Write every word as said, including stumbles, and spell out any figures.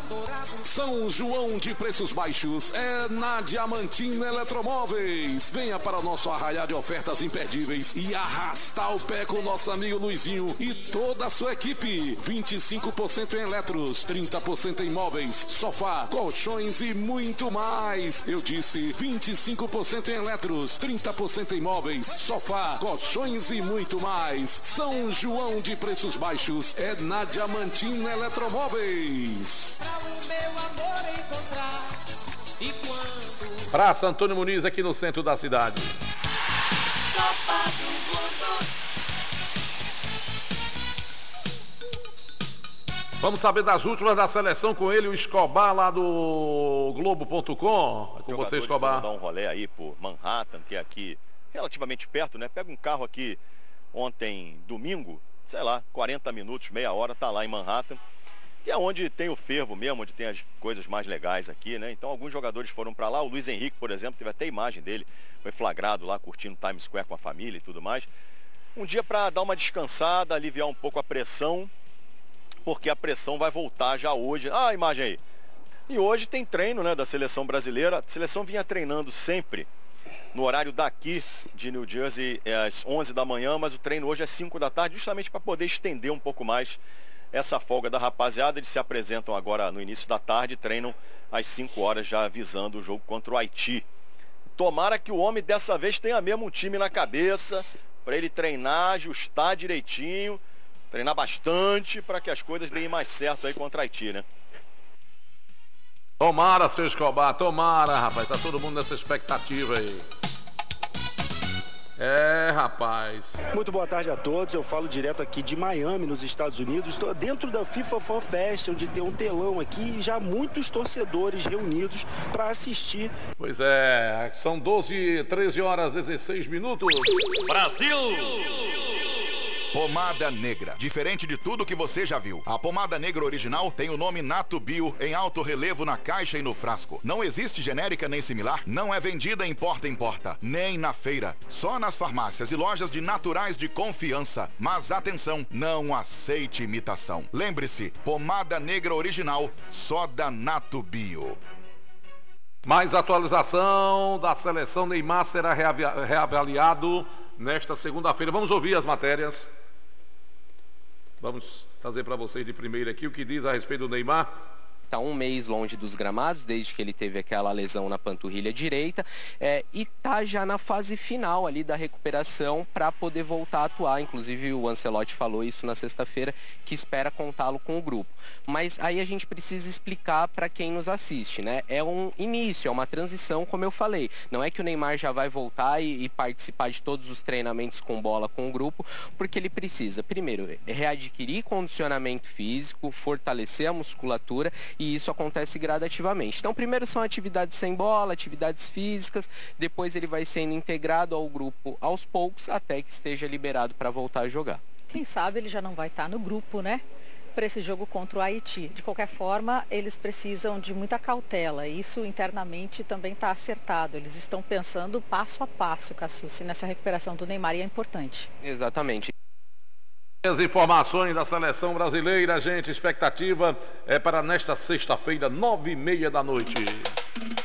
São João de preços baixos é na Diamantina Eletromóveis. Venha para o nosso arraial de ofertas imperdíveis e arrastar o pé com o nosso amigo Luizinho e toda a sua equipe. vinte e cinco por cento em eletros, trinta por cento em móveis, sofá, colchões e muito mais. Eu disse vinte e cinco por cento em eletros, trinta por cento em móveis, sofá, colchões e muito mais. São João de preços baixos é na Diamantina Eletromóveis. Praça Antônio Muniz, aqui no centro da cidade. Vamos saber das últimas da seleção com ele, o Escobar lá do Globo ponto com. É com você, Escobar. Dar um rolê aí por Manhattan, que é aqui relativamente perto, né? Pega um carro aqui ontem, domingo, sei lá, quarenta minutos, meia hora, tá lá em Manhattan. Que é onde tem o fervo mesmo, onde tem as coisas mais legais aqui, né? Então alguns jogadores foram para lá. O Luiz Henrique, por exemplo, teve até imagem dele. Foi flagrado lá, curtindo Times Square com a família e tudo mais. Um dia para dar uma descansada, aliviar um pouco a pressão, porque a pressão vai voltar já hoje. Ah, a imagem aí. E hoje tem treino, né, da seleção brasileira. A seleção vinha treinando sempre no horário daqui de New Jersey, é às onze da manhã, mas o treino hoje é cinco da tarde, justamente para poder estender um pouco mais essa folga da rapaziada. Eles se apresentam agora no início da tarde e treinam às cinco horas, já avisando o jogo contra o Haiti. Tomara que o homem dessa vez tenha mesmo um time na cabeça, para ele treinar, ajustar direitinho, treinar bastante, para que as coisas deem mais certo aí contra o Haiti, né? Tomara, seu Escobar, tomara, rapaz. Tá todo mundo nessa expectativa aí. É, rapaz. Muito boa tarde a todos. Eu falo direto aqui de Miami, nos Estados Unidos. Estou dentro da FIFA Fan Fest, onde tem um telão aqui e já muitos torcedores reunidos para assistir. Pois é, são doze, treze horas, dezesseis minutos. Brasil! Pomada Negra. Diferente de tudo que você já viu. A pomada negra original tem o nome Nato Bio em alto relevo na caixa e no frasco. Não existe genérica nem similar. Não é vendida em porta em porta, nem na feira. Só nas farmácias e lojas de naturais de confiança. Mas atenção, não aceite imitação. Lembre-se, pomada negra original, só da Nato Bio. Mais atualização da seleção. Neymar será reavaliado nesta segunda-feira. Vamos ouvir as matérias. Vamos trazer para vocês de primeira aqui o que diz a respeito do Neymar. Está um mês longe dos gramados, desde que ele teve aquela lesão na panturrilha direita, é, e está já na fase final ali da recuperação para poder voltar a atuar. Inclusive o Ancelotti falou isso na sexta-feira, que espera contá-lo com o grupo. Mas aí a gente precisa explicar para quem nos assiste, né? É um início, é uma transição, como eu falei. Não é que o Neymar já vai voltar e, e participar de todos os treinamentos com bola com o grupo, porque ele precisa, primeiro, readquirir condicionamento físico, fortalecer a musculatura, e isso acontece gradativamente. Então, primeiro são atividades sem bola, atividades físicas, depois ele vai sendo integrado ao grupo aos poucos, até que esteja liberado para voltar a jogar. Quem sabe ele já não vai estar no grupo, né? Para esse jogo contra o Haiti. De qualquer forma, eles precisam de muita cautela. Isso internamente também está acertado. Eles estão pensando passo a passo, Cassucci, nessa recuperação do Neymar, e é importante. Exatamente. As informações da seleção brasileira, gente, expectativa é para nesta sexta-feira, nove e meia da noite.